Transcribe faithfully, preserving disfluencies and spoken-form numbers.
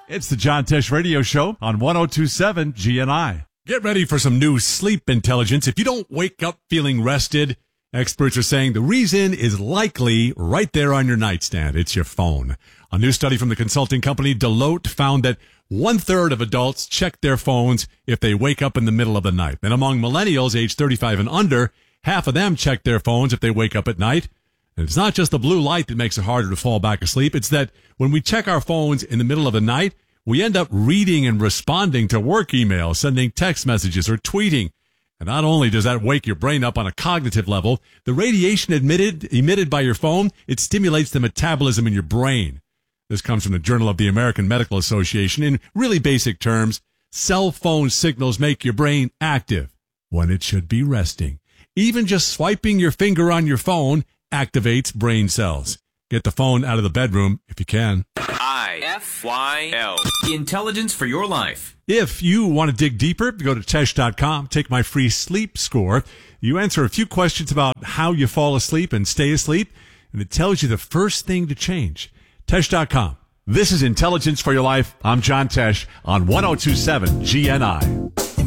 It's the John Tesh Radio Show on one oh two point seven G N I. Get ready for some new sleep intelligence. If you don't wake up feeling rested, experts are saying the reason is likely right there on your nightstand. It's your phone. A new study from the consulting company Deloitte found that one-third of adults check their phones if they wake up in the middle of the night. And among millennials age thirty-five and under, half of them check their phones if they wake up at night. And it's not just the blue light that makes it harder to fall back asleep. It's that when we check our phones in the middle of the night, we end up reading and responding to work emails, sending text messages, or tweeting. And not only does that wake your brain up on a cognitive level, the radiation emitted, emitted by your phone, it stimulates the metabolism in your brain. This comes from the Journal of the American Medical Association. In really basic terms, cell phone signals make your brain active when it should be resting. Even just swiping your finger on your phone activates brain cells. Get the phone out of the bedroom if you can. I F Y L. Intelligence for your life. If you want to dig deeper, go to Tesh dot com. Take my free sleep score. You answer a few questions about how you fall asleep and stay asleep, and it tells you the first thing to change. Tesh dot com. This is Intelligence for Your Life. I'm John Tesh on one oh two point seven G N I.